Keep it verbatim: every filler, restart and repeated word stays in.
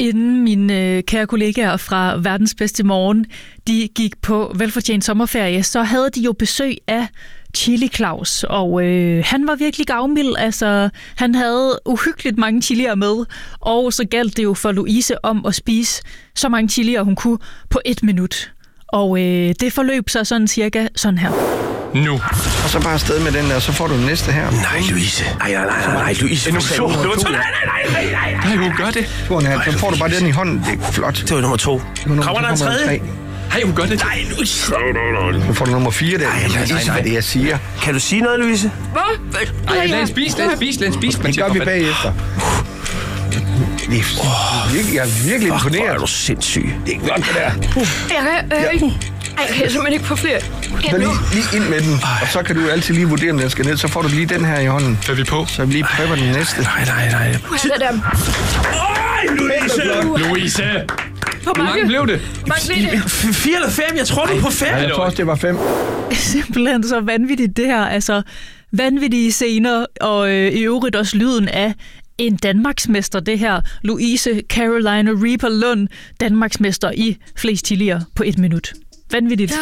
Inden mine øh, kære kollegaer fra Verdens Bedste Morgen, de gik på velfortjent sommerferie, så havde de jo besøg af Chili Claus, og øh, han var virkelig gavmild. Altså, han havde uhyggeligt mange chilier med, og så galt det jo for Louise om at spise så mange chilier, hun kunne på et minut. Og øh, det forløb sig sådan cirka sådan her. Nu. Og så bare afsted med den der, så får du den næste her. Nej, Louise. Nej, nej, nej, nej, Louise. Det er nummer to. Nej, nej, nej, nej, nej, hun gør det. Så får du bare den i hånden. Det er flot. Det var nummer to. Kommer der en tredje? Nej, hun gør det. Nej, Louise. Så får du nummer fire der. Nej, nej, nej, nej. Det jeg siger. Kan du sige noget, Louise? Hvad? Nej, lad os spise, lad os spise, lad os spise. Det gør vi bagefter. Det er virkelig, jeg er virkelig imponeret. Hvor er du sindssyg. Det er godt, det der. Jeg kan øh, ikke. Ej, jeg kan simpelthen ikke få flere. Så lige, lige ind med den, og så kan du altid lige vurdere, om den skal ned. Så får du lige den her i hånden. Er vi på? Så vi lige prøver den næste. Nej, nej, nej. Hvad er det der? Øj, Louise! Louise! Hvor Hvor mange blev det? Hvor mange blev det? Fire eller fem? Jeg tror, du er på fem. Ja, jeg tror også, det var fem. Simpelthen så vanvittigt det her. Altså, vanvittige scener, og øh, i øvrigt også lyden af en Danmarksmester, det her. Louise Caroline Reaper Lund, Danmarksmester i flest chilier på et minut. Vanvittigt.